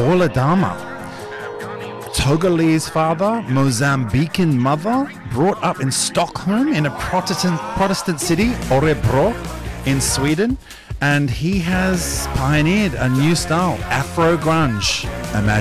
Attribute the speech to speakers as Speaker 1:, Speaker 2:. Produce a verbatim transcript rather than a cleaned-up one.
Speaker 1: Paul Adama. Togolese father, Mozambican mother, brought up in Stockholm in a Protestant Protestant city, Örebro, in Sweden, and he has pioneered a new style, Afro grunge. Imagine